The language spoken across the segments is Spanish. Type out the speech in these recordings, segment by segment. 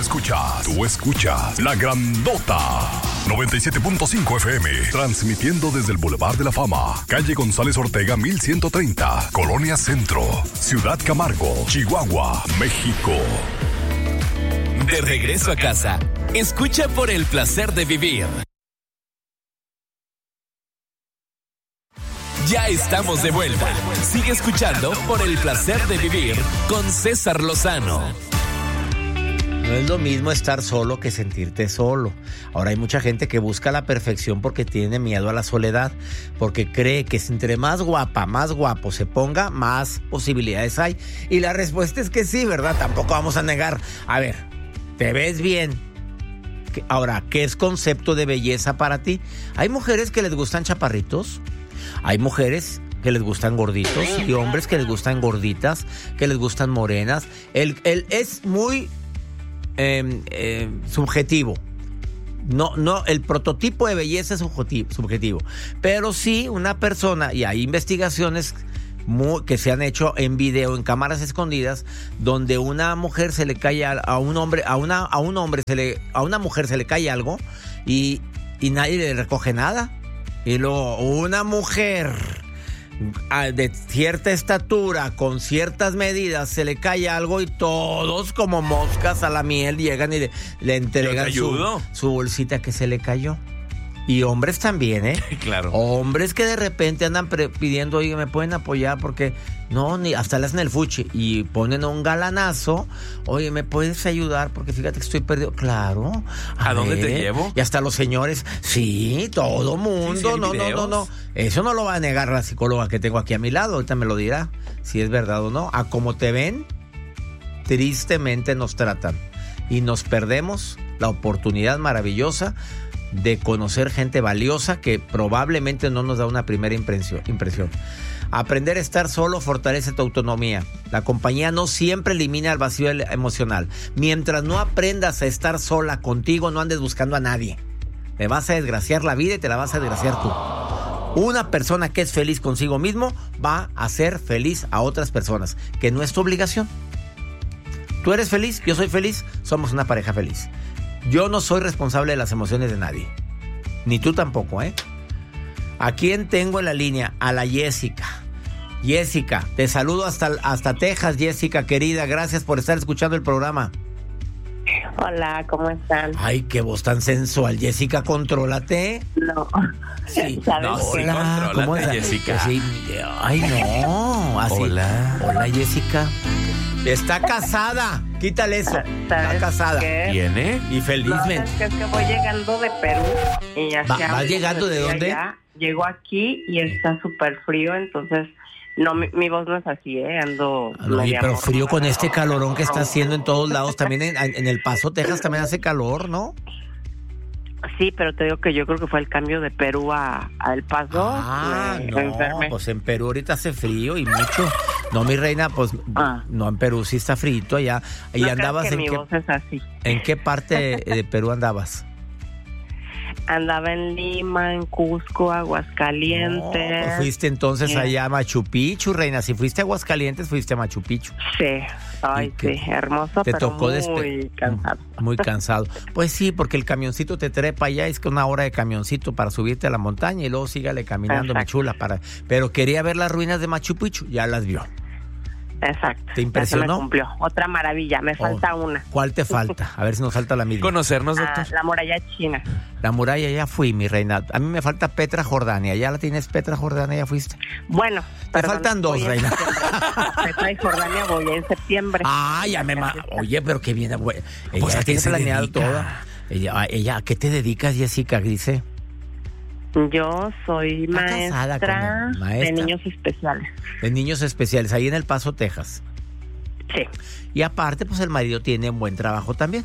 escuchas La Grandota 97.5 FM, transmitiendo desde el Boulevard de la Fama, calle González Ortega 1130, Colonia Centro, Ciudad Camargo, Chihuahua, México. De regreso a casa, escucha por el placer de vivir. Ya estamos de vuelta. Sigue escuchando por el placer de vivir con César Lozano. No es lo mismo estar solo que sentirte solo. Ahora hay mucha gente que busca la perfección porque tiene miedo a la soledad, porque cree que entre más guapa, más guapo se ponga, más posibilidades hay. Y la respuesta es que sí, ¿verdad? Tampoco vamos a negar. A ver, ¿te ves bien? Ahora, ¿qué es concepto de belleza para ti? Hay mujeres que les gustan chaparritos, hay mujeres que les gustan gorditos y hombres que les gustan gorditas, que les gustan morenas. Él es muy subjetivo. No, el prototipo de belleza es subjetivo. Pero sí, una persona, y hay investigaciones que se han hecho en video, en cámaras escondidas, donde una mujer se le cae a un hombre, a una mujer se le cae algo y nadie le recoge nada. Y luego una mujer de cierta estatura, con ciertas medidas, se le cae algo y todos como moscas a la miel llegan y le entregan su bolsita que se le cayó. Y hombres también, ¿eh? Claro. Hombres que de repente andan pidiendo, oye, ¿me pueden apoyar? Porque ni hasta le hacen el fuchi y ponen un galanazo. Oye, ¿me puedes ayudar? Porque fíjate que estoy perdido. Claro. ¿A dónde te llevo? Y hasta los señores, sí, todo mundo. Sí, no. Eso no lo va a negar la psicóloga que tengo aquí a mi lado. Ahorita me lo dirá si es verdad o no. A como te ven, tristemente nos tratan. Y nos perdemos la oportunidad maravillosa de conocer gente valiosa que probablemente no nos da una primera impresión. Aprender a estar solo fortalece tu autonomía. La compañía no siempre elimina el vacío emocional. Mientras no aprendas a estar sola contigo, no andes buscando a nadie. Te vas a desgraciar la vida y te la vas a desgraciar tú. Una persona que es feliz consigo mismo va a ser feliz a otras personas, que no es tu obligación. Tú eres feliz, yo soy feliz, somos una pareja feliz. Yo no soy responsable de las emociones de nadie. Ni tú tampoco, ¿eh? ¿A quién tengo en la línea? A la Jessica. Jessica, te saludo hasta Texas, Jessica, querida. Gracias por estar escuchando el programa. Hola, ¿cómo están? Ay, qué voz tan sensual. Jessica, contrólate. No. Sí. ¿Sabes qué? Hola, ¿cómo es? Jessica? Sí. Ay, no. Así. Hola, Jessica. Está casada. Quítale eso. Está casada. ¿Qué? ¿Viene? Y felizmente. No, es que voy llegando de Perú. Y ¿Vas llegando de dónde? Llego aquí y está súper frío, entonces no, mi voz no es así, ando... Oye, pero frío con este calorón que está haciendo en todos lados. También en El Paso, Texas, también hace calor, ¿no? Sí, pero te digo que yo creo que fue el cambio de Perú a El Paso. Pues en Perú ahorita hace frío y mucho. No, mi reina, pues no, en Perú sí está frito allá. ¿Y no andabas mi voz es así? ¿En qué parte de Perú andabas? Andaba en Lima, en Cusco, Aguascalientes. No, pues fuiste entonces allá a Machu Picchu, reina. Si fuiste a Aguascalientes, fuiste a Machu Picchu. Sí, ay, sí, hermoso, te pero tocó muy cansado. Muy cansado. Pues sí, porque el camioncito te trepa allá, es que una hora de camioncito para subirte a la montaña y luego sígale caminando, mi chula. Pero quería ver las ruinas de Machu Picchu, ya las vio. Exacto. ¿Te impresionó? Ya se me cumplió. Otra maravilla, me falta una. ¿Cuál te falta? A ver si nos falta la misma. Conocernos, doctor. La muralla china. La muralla ya fui, mi reina. A mí me falta Petra, Jordania. ¿Ya la tienes, Petra, Jordania? ¿Ya fuiste? Bueno. Te faltan dos, reina. Petra y Jordania voy en septiembre. Ya Oye, pero qué bien. Ella pues tiene planeado todo. Ella, ¿a qué te dedicas, Jessica? Dice. Yo soy maestra de niños especiales. De niños especiales, ahí en El Paso, Texas. Sí. Y aparte, pues el marido tiene un buen trabajo también.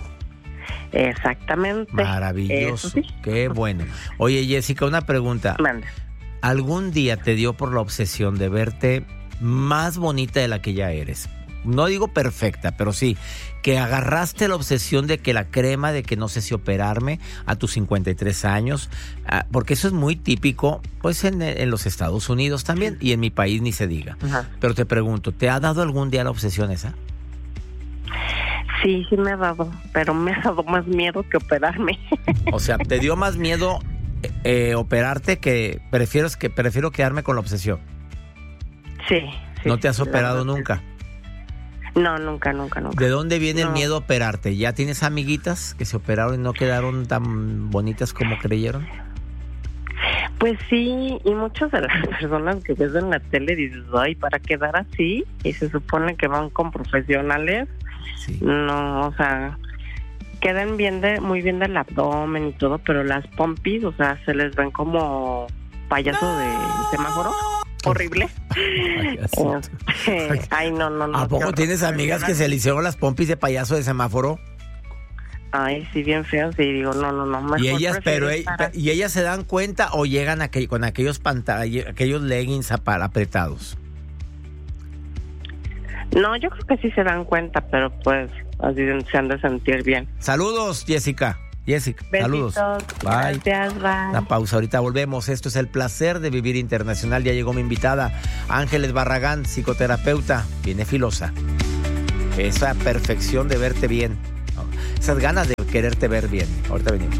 Exactamente. Maravilloso. Sí. Qué bueno. Oye, Jessica, una pregunta. Manda. ¿Algún día te dio por la obsesión de verte más bonita de la que ya eres? No digo perfecta, pero sí, que agarraste la obsesión de que la crema, de que no sé si operarme a tus 53 años, porque eso es muy típico, pues en los Estados Unidos también, y en mi país ni se diga. Ajá. Pero te pregunto, ¿te ha dado algún día la obsesión esa? Sí me ha dado, pero me ha dado más miedo que operarme. O sea, ¿te dio más miedo operarte que prefiero quedarme con la obsesión? Sí. ¿No te has operado nunca? No, nunca. ¿De dónde viene el miedo a operarte? ¿Ya tienes amiguitas que se operaron y no quedaron tan bonitas como creyeron? Pues sí, y muchas de las personas que ves en la tele dices, ay, para quedar así, y se supone que van con profesionales, sí. No, o sea, quedan muy bien del abdomen y todo, pero las pompis, o sea, se les ven como payaso de semáforo. Horrible. Ay, no. ¿A poco tienes amigas que se le hicieron las pompis de payaso de semáforo? Ay, sí, bien feas, sí, digo, no. ¿Y ellas se dan cuenta o llegan con aquellos leggings apretados? No, yo creo que sí se dan cuenta, pero pues así se han de sentir bien. Saludos, Jessica, besitos, saludos. Bye. Gracias, bye. Una pausa, ahorita volvemos. Esto es El Placer de Vivir Internacional. Ya llegó mi invitada, Ángeles Barragán, psicoterapeuta, viene filosa. Esa perfección de verte bien, esas ganas de quererte ver bien. Ahorita venimos.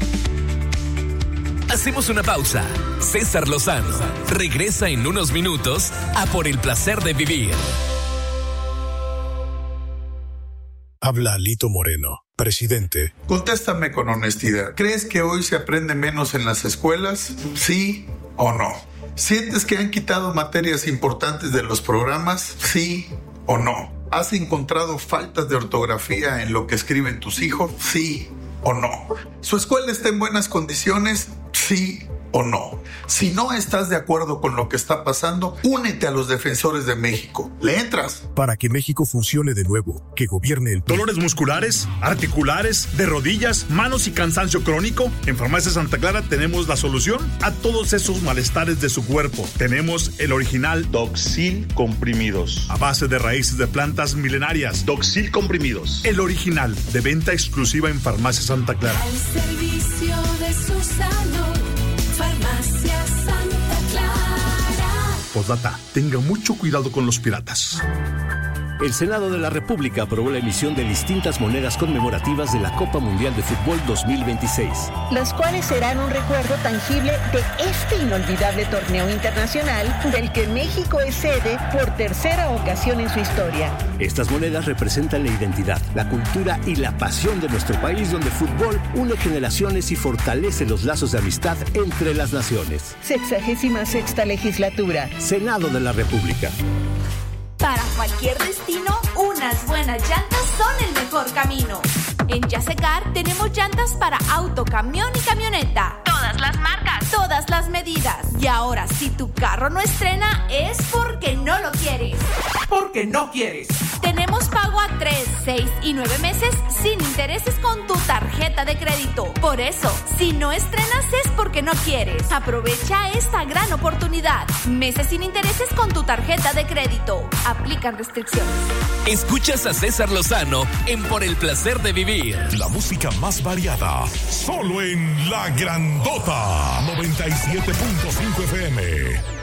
Hacemos una pausa. César Lozano regresa en unos minutos a Por el Placer de Vivir. Habla Alito Moreno, presidente. Contéstame con honestidad. ¿Crees que hoy se aprende menos en las escuelas? ¿Sí o no? ¿Sientes que han quitado materias importantes de los programas? ¿Sí o no? ¿Has encontrado faltas de ortografía en lo que escriben tus hijos? ¿Sí o no? ¿Su escuela está en buenas condiciones? ¿Sí o no? Si no estás de acuerdo con lo que está pasando, únete a los defensores de México. ¿Le entras? Para que México funcione de nuevo, que gobierne el... ¿Dolores musculares, articulares, de rodillas, manos y cansancio crónico? En Farmacia Santa Clara tenemos la solución a todos esos malestares de su cuerpo. Tenemos el original Doxil Comprimidos, a base de raíces de plantas milenarias. Doxil Comprimidos, el original, de venta exclusiva en Farmacia Santa Clara. Al servicio de su salud, Farmacia Santa Clara. Postdata, tenga mucho cuidado con los piratas. El Senado de la República aprobó la emisión de distintas monedas conmemorativas de la Copa Mundial de Fútbol 2026. Las cuales serán un recuerdo tangible de este inolvidable torneo internacional del que México es sede por tercera ocasión en su historia. Estas monedas representan la identidad, la cultura y la pasión de nuestro país, donde el fútbol une generaciones y fortalece los lazos de amistad entre las naciones. 66ª legislatura. Senado de la República. Para cualquier destino, unas buenas llantas son el mejor camino. En Yasecar tenemos llantas para auto, camión y camioneta. Todas las marcas, todas las medidas. Y ahora, si tu carro no estrena, es porque no lo quieres. Porque no quieres. Tenemos pago a 3, 6 y 9 meses sin intereses con tu tarjeta de crédito. Por eso, si no estrenas es porque no quieres. Aprovecha esta gran oportunidad. Meses sin intereses con tu tarjeta de crédito. Aplican restricciones. Escuchas a César Lozano en Por el Placer de Vivir. La música más variada, solo en La Grandota 97.5 FM.